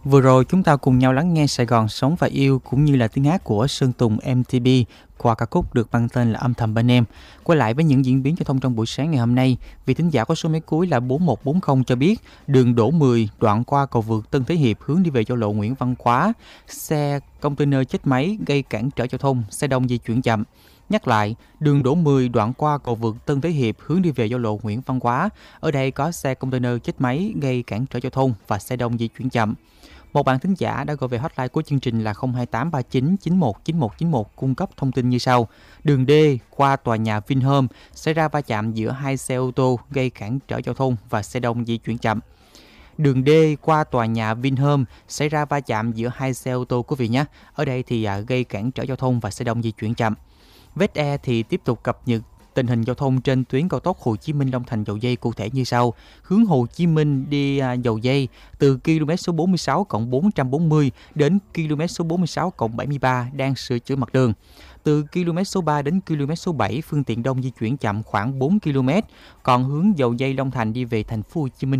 Vừa rồi chúng ta cùng nhau lắng nghe Sài Gòn Sống và Yêu cũng như là tiếng hát của Sơn Tùng MTP qua ca khúc được mang tên là Âm thầm bên em. Quay lại với những diễn biến giao thông trong buổi sáng ngày hôm nay, vị thính giả có số máy cuối là 4140 cho biết đường Đỗ 10 đoạn qua cầu vượt Tân Thế Hiệp hướng đi về giao lộ Nguyễn Văn Quá, xe container chết máy gây cản trở giao thông, xe đông di chuyển chậm. Nhắc lại, đường Đỗ 10 đoạn qua cầu vượt Tân Thế Hiệp hướng đi về giao lộ Nguyễn Văn Quá. Ở đây có xe container chết máy gây cản trở giao thông và xe đông di chuyển chậm. Một bạn thính giả đã gọi về hotline của chương trình là 02839 919191 cung cấp thông tin như sau. Đường D qua tòa nhà Vinhome xảy ra va chạm giữa hai xe ô tô gây cản trở giao thông và xe đông di chuyển chậm. Đường D qua tòa nhà Vinhome xảy ra va chạm giữa hai xe ô tô quý vị nhé. Ở đây thì gây cản trở giao thông và xe đông di chuyển chậm. Vết E thì tiếp tục cập nhật tình hình giao thông trên tuyến cao tốc Hồ Chí Minh Long Thành Dầu Giây cụ thể như sau. Hướng Hồ Chí Minh đi Dầu Giây từ km số 46 440 đến km số 46 73 đang sửa chữa mặt đường. Từ km số 3 đến km số 7 phương tiện đông di chuyển chậm khoảng 4 km. Còn hướng Dầu Giây Long Thành đi về thành phố Hồ Chí Minh